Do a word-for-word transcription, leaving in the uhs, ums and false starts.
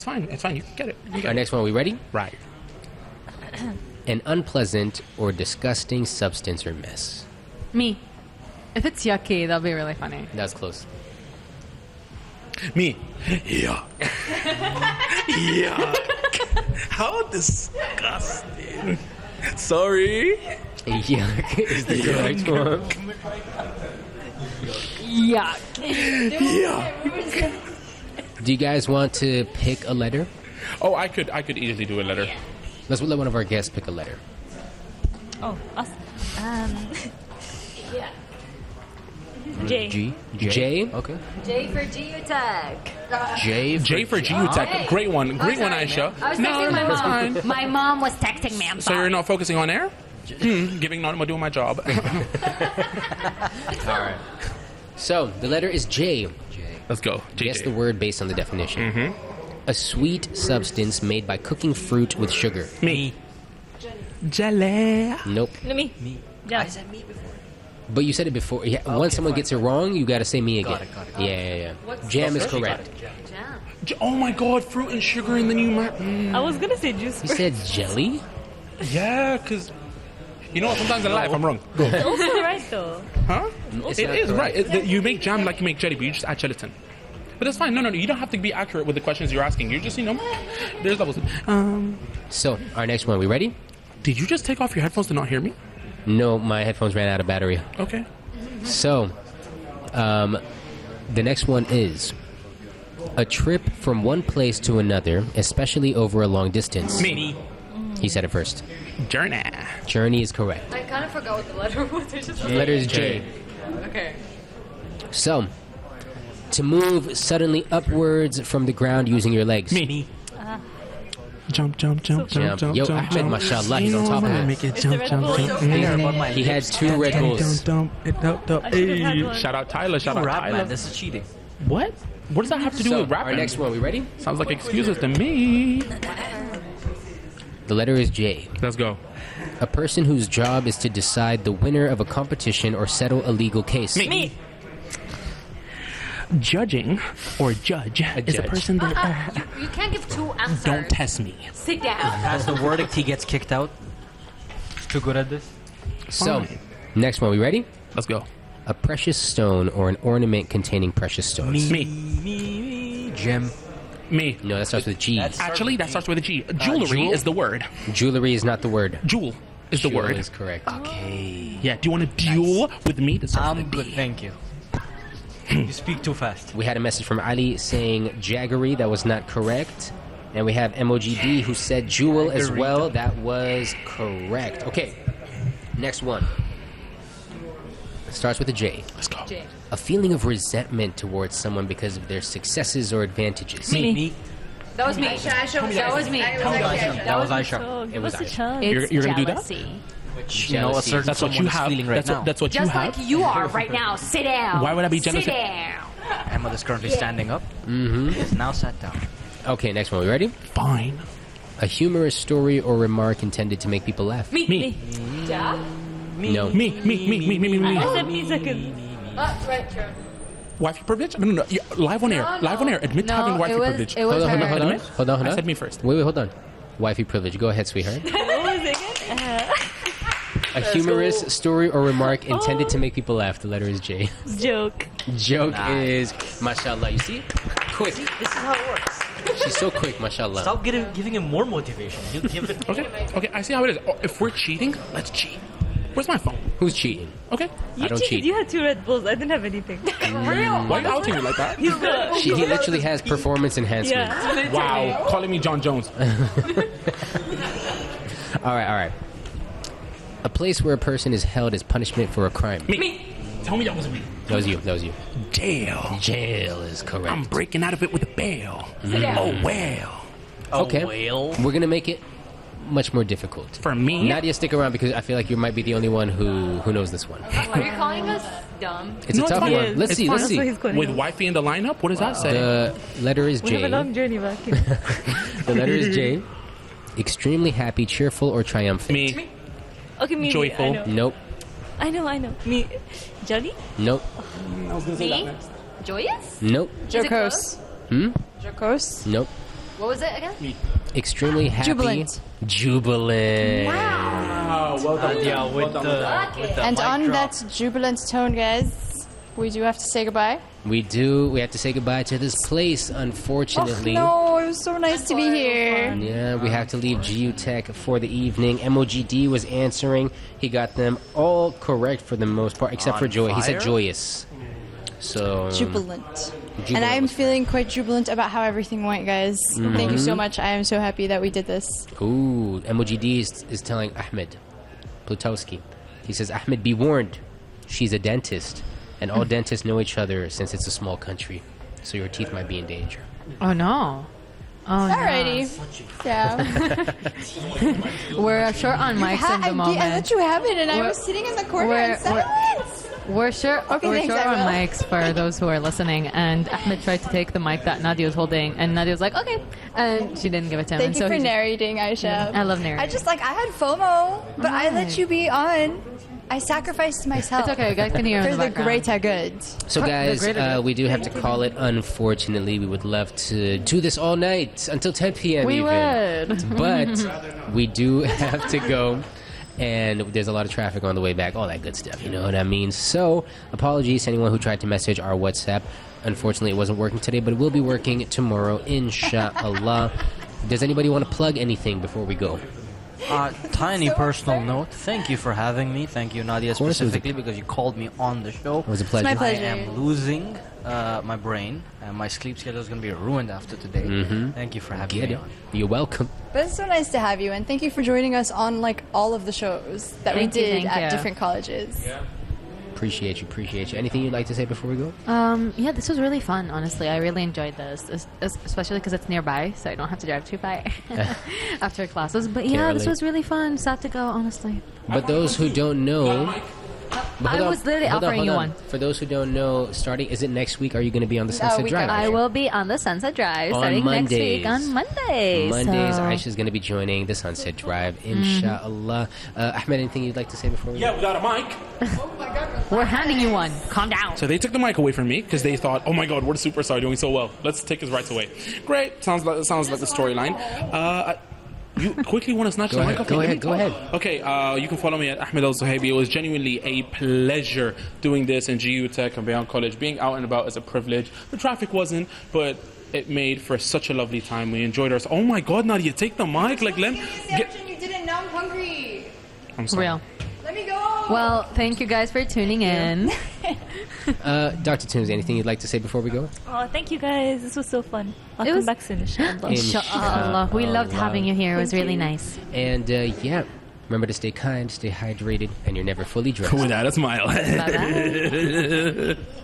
It's fine. It's fine. You can get it. You get Our it. next one, we ready? Right. An unpleasant or disgusting substance or mess. Me. If it's yucky, that'll be really funny. That's close. Me. Yeah. Yeah. How disgusting. Sorry. Yuck is the correct one. Yuck. Yeah. Do you guys want to pick a letter? Oh, I could I could easily do a letter. Let's let one of our guests pick a letter. Oh, us. Um. Yeah. J. G. J. Okay. J for Geotech. J. For J for J. Geotech. Hey. Great one. Great I'm one, sorry. Aisha. I was No, texting my that's mom. fine. My mom was texting me. I'm So sorry. you're not focusing on air? Hmm, giving not doing my job. All right. So the letter is J. Let's go. J J. Guess the word based on the definition. Mm-hmm. A sweet substance made by cooking fruit with sugar. Me. Jelly. Nope. No, me. Me. Yeah. But you said it before. Yeah, once someone gets it wrong, you got to say me again. Got it, got it. Yeah, yeah, yeah. Jam is correct. J- Oh my god, fruit and sugar in the new map. Mm. I was gonna say juice. You said jelly? Yeah, because you know what? Sometimes in life I'm wrong. Go. It's also right though. Huh? It's It not is correct. right. It- the- you make jam like you make jelly, but you just add gelatin. But that's fine. No, no, no. You don't have to be accurate with the questions you're asking. You're just, you know, there's levels. Um, So, our next one. We ready? did you just take off your headphones to not hear me? No, my headphones ran out of battery. Okay. So, um, the next one is a trip from one place to another, especially over a long distance. Me. He said it first. Journey. Journey is correct. I kind of forgot what the letter was. I just The letter is J. Okay. So, to move suddenly upwards from the ground using your legs. Me. Jump, jump, jump, Jump. jump, jump, Yo, jump, Ahmed, jump. mashallah, You he's on know top of what? it. Make it It's jump, the Red jump, Bull. jump. I care about my He had lips. two Red Dump, Bulls. dump, it up, dump. I should've had Hey. one. Shout out Tyler. Shout out Rap, Tyler. man. This is cheating. What? What does that have to do So, with rapping? our next one. We ready? Sounds like excuses to me. The letter is J. Let's go. A person whose job is to decide the winner of a competition or settle a legal case. Me. Me. Judging or judge is a judge. person that uh, You, you can't give two answers. don't test me. Sit down. As the verdict, he gets kicked out. He's too good at this. So, Fine. next one. We ready? Let's go. A precious stone or an ornament containing precious stones. Me. Me, me, Jim. Me. No, that starts with G. That's- Actually, that starts with a G. Jewelry jewel? is the word. Jewelry is not the word. Jewel is the Jewel word. is correct. Okay. Yeah. Do you want to duel with me? That starts I'm with a good, D. thank you. You speak too fast. We had a message from Ali saying jaggery. That was not correct. And we have M O G D who said jewel as well. That was correct. Okay. Next one. Starts with a J. Let's go. J. A feeling of resentment towards someone because of their successes or advantages. Me. Me. That was me. That was me. That was Aisha. Oh, give was us a Aisha. chance. You're, you're gonna do that? Jealousy. Which, you know, a Jealousy. certain That's what someone you is have. feeling right that's, now. what, that's what you Just have. like you are right now. Sit down. Why would I be jealous Sit of- down. Emma is currently standing up. Mm-hmm. Is now sat down. Okay, next one. We ready? Fine. A humorous story or remark intended to make people laugh. Me. Me. Yeah. No. Me. Me. Me. Me. Me. Me. Me. I said me second. Oh, right, true. Wifey privilege? No, no, no. Yeah, live on air. No, Live on air. Admit to No, having wifey it was, privilege. it was Hold on, hold her. on, hold on. Admit? Hold on, hold I on. said me first. Wait, wait, hold on. Wifey privilege. Go ahead, sweetheart. What was it again? Uh, A humorous story or remark intended to make people laugh. The letter is J. joke. Joke is mashallah. You see? Quick. This is how it works. She's so quick, mashallah. Stop giving, giving him more motivation. You give it. Okay. Okay. I see how it is. Oh, if we're cheating, let's cheat. Where's my phone? Who's cheating? Okay. You I don't cheated. cheat. You had two Red Bulls. I didn't have anything. Why are you outing me like that? He's the. She, he literally has performance enhancement. Yeah. Wow. Calling me John Jones. All right, all right. A place where a person is held as punishment for a crime. Me. me. Tell me that was me. That was you. That was you. Jail. Jail is correct. I'm breaking out of it with a bail. down. Oh, well. Okay. whale. We're gonna make it much more difficult. For me? Nadia, stick around because I feel like you might be the only one who who knows this one. Are you calling us dumb? It's No, a it's tough fine. one. Yes. Let's It's see. fine. Let's That's what see. he's calling With us. wifey in the lineup? What does that say? The letter is We have a J. long journey back. The letter is J. Extremely happy, cheerful, or triumphant. me. Okay, me. Joyful. I know. Nope. I know. I know. Me. Jelly. Nope. I was going to say that Me? next. Joyous? Nope. Jocose. Hmm? Jocose. Nope. What was it again? Extremely happy. Jubilant. Jubilant. Wow, well done. Yeah, with the, with the And mic on drop. that jubilant tone, guys, we do have to say goodbye. We do. We have to say goodbye to this place, unfortunately. Oh, no, it was so nice to be here. Yeah, we have to leave G U Tech for the evening. M O G D was answering. He got them all correct for the most part, except for On Joy. He said fire? joyous. So Jubilant. Jubilant And I'm was- feeling quite jubilant about how everything went, guys. Thank you so much. I am so happy that we did this. Ooh, M O G D is, is telling Ahmed Plutowski. He says, Ahmed, be warned. She's a dentist, and all dentists know each other since it's a small country. So your teeth might be in danger. Oh no. Oh no. Alrighty. Yeah. We're short on mics Ha- at the I, moment. I let you have it, and I We're- was sitting in the corner we're- in silence. We're sure. Okay, we're thanks, short I on will. mics for those who are listening, and Ahmed tried to take the mic that Nadia was holding, and Nadia was like, "Okay," and she didn't give it to him. Thank and you so for he just- narrating, Aisha. I love narrating. I just like I had FOMO, but I let Right. you be on. I sacrificed myself. It's okay. You guys can hear in For the the background. greater good. So, The guys, greater uh, good. we do have to call it. Unfortunately, we would love to do this all night until ten p.m. We even. would. But we do have to go. And there's a lot of traffic on the way back, all that good stuff, you know what I mean? So, apologies to anyone who tried to message our WhatsApp. Unfortunately, it wasn't working today, but it will be working tomorrow, inshallah. Does anybody want to plug anything before we go? Uh, tiny personal note. Thank you for having me. Thank you, Nadia, course, it was a- specifically because you called me on the show. It was a pleasure. my I pleasure. am losing uh, my brain, and my sleep schedule is going to be ruined after today. Mhm. Thank you for having Get me it. on. You're welcome. But it's so nice to have you, and thank you for joining us on like all of the shows that Thank we you, did thank at you. different colleges. Appreciate you, appreciate you. Anything you'd like to say before we go? Um, yeah, this was really fun. Honestly, I really enjoyed this, es- es- especially because it's nearby, so I don't have to drive too far after classes. But yeah, Can't this relate. was really fun. Sad to go, honestly. But those who don't know... But I hold on, was literally hold on, offering hold you on. one. For those who don't know, starting... Is it next week? Are you going to be on the Sunset we Drive? can- I will be on the Sunset Drive On starting next Mondays. week on Monday. Mondays, so. Aisha's going to be joining the Sunset Drive, inshallah. Uh, Ahmed, anything you'd like to say before we Yeah, we got a mic. We're handing you one. Calm down. So they took the mic away from me because they thought, "Oh my God, we're the superstar doing so well. Let's take his rights away." Great, sounds like sounds like the storyline. Uh, you quickly want to snatch Go the ahead, mic off go me? ahead, go ahead. Okay, uh, you can follow me at Ahmed Al Zuhaibi. It was genuinely a pleasure doing this in G U Tech and Beyond College. Being out and about is a privilege. The traffic wasn't, but it made for such a lovely time. We enjoyed ourselves. Oh my God, Nadia, take the mic. Like, let get. You didn't. Now I'm hungry. I'm sorry. Real. Let me go. Well, thank you guys for tuning in. Uh, Doctor Tunes, anything you'd like to say before we go? Oh, thank you guys. This was so fun. I'll It come was- back soon, inshallah. Inshallah. We loved having you here. It was really nice. And uh, yeah, remember to stay kind, stay hydrated, and you're never fully dressed. Without a smile. Bye-bye.